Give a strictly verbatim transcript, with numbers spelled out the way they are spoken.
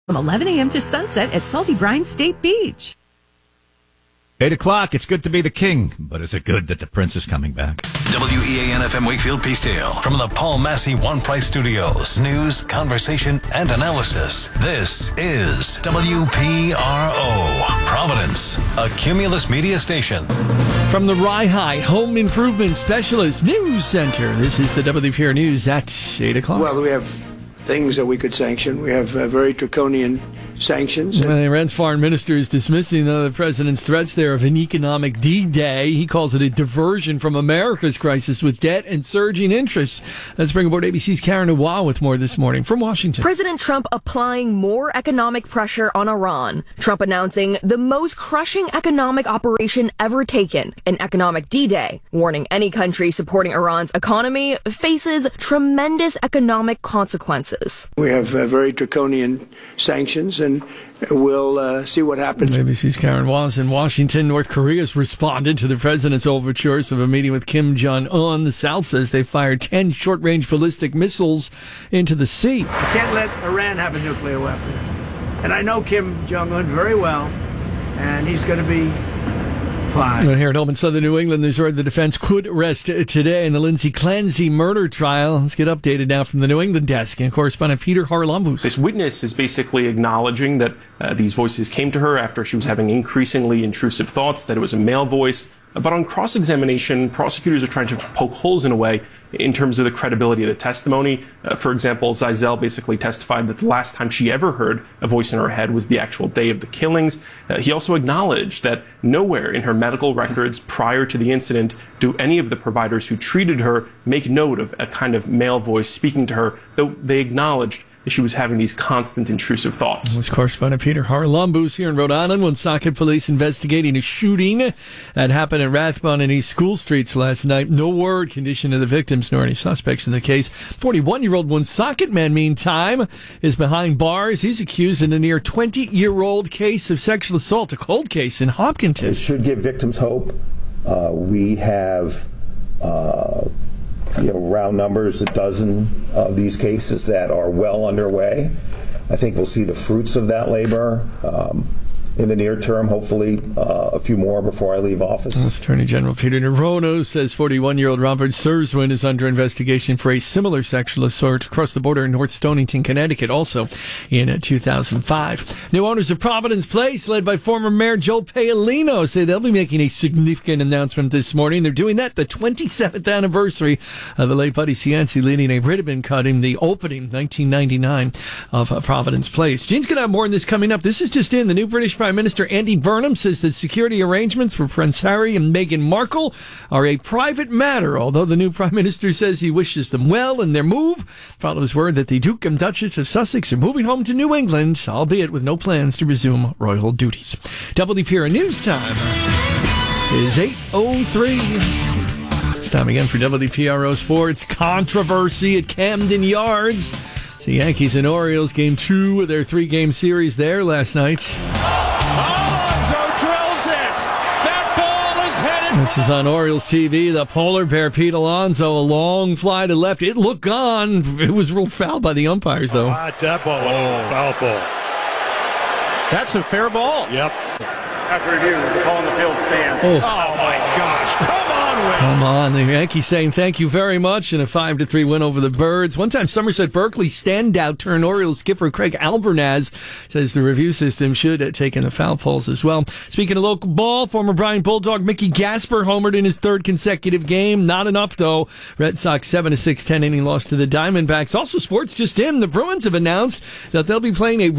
From eleven a.m. to sunset at Salty Brine State Beach. Eight o'clock, it's good to be the king, but is it good that the prince is coming back? W E A N F M Wakefield Peacedale from the Paul Massey One Price Studios. News, conversation, and analysis. This is W P R O, Providence, a Cumulus media station. From the Rye High Home Improvement Specialist News Center, this is the W P R News at eight o'clock. Well, we have things that we could sanction. We have uh, very draconian sanctions. Well, Iran's foreign minister is dismissing the president's threats there of an economic D-Day. He calls it a diversion from America's crisis with debt and surging interest. Let's bring aboard A B C's Karen Awa with more this morning from Washington. President Trump applying more economic pressure on Iran. Trump announcing the most crushing economic operation ever taken, an economic D-Day, warning any country supporting Iran's economy faces tremendous economic consequences. We have uh, very draconian sanctions, and we'll uh, see what happens. A B C's Karen Was in Washington. North Korea's responded to the president's overtures of a meeting with Kim Jong-un. The South says they fired ten short-range ballistic missiles into the sea. You can't let Iran have a nuclear weapon. And I know Kim Jong-un very well, and he's going to be fine. Well, here at home in southern New England, there's word the defense could rest today in the Lindsay Clancy murder trial. Let's get updated now from the New England desk and correspondent Peter Harlambous. This witness is basically acknowledging that uh, these voices came to her after she was having increasingly intrusive thoughts, that it was a male voice. But on cross-examination, prosecutors are trying to poke holes in a way in terms of the credibility of the testimony. Uh, for example, Zeisel basically testified that the last time she ever heard a voice in her head was the actual day of the killings. Uh, he also acknowledged that nowhere in her medical records prior to the incident do any of the providers who treated her make note of a kind of male voice speaking to her, though they acknowledged that she was having these constant intrusive thoughts. This correspondent Peter Harlambous here in Rhode Island. Woonsocket police investigating a shooting that happened at Rathbun and East School Streets last night. No word condition of the victims nor any suspects in the case. forty-one-year-old Woonsocket man, meantime, is behind bars. He's accused in a near twenty-year-old case of sexual assault, a cold case in Hopkinton. It should give victims hope. Uh, we have... Uh, You know, round numbers, a dozen of these cases that are well underway. I think we'll see the fruits of that labor um, in the near term, hopefully uh, a few more before I leave office. Attorney General Peter Narono says forty-one-year-old Robert Serswin is under investigation for a similar sexual assault across the border in North Stonington, Connecticut, also in two thousand five. New owners of Providence Place, led by former Mayor Joe Paolino, say they'll be making a significant announcement this morning. They're doing that the twenty-seventh anniversary of the late Buddy Cianci leading a ribbon cutting, the opening nineteen ninety-nine of Providence Place. Gene's going to have more on this coming up. This is just in. The new British Prime Minister Andy Burnham says that security arrangements for Prince Harry and Meghan Markle are a private matter, although the new Prime Minister says he wishes them well in their move. Follows word that the Duke and Duchess of Sussex are moving home to New England, albeit with no plans to resume royal duties. W P R News time is eight oh three. It's time again for W P R O Sports. Controversy at Camden Yards. The Yankees and Orioles game two of their three-game series there last night. Alonso drills it. That ball is headed. This is on Orioles T V. The polar bear Pete Alonso, a long fly to left. It looked gone. It was ruled foul by the umpires, though. Ah, that ball, oh. Foul ball. That's a fair ball. Yep. After review, the call on the field stands. Oh, oh my gosh. Come on, Wayne. Come on. The Yankees saying thank you very much in a five to three win over the Birds. One time, Somerset Berkeley standout turned Orioles skipper Craig Albernaz says the review system should have taken the foul calls as well. Speaking of local ball, former Bryant Bulldog Mickey Gasper homered in his third consecutive game. Not enough, though. Red Sox seven to six, ten inning loss to the Diamondbacks. Also, sports just in. The Bruins have announced that they'll be playing a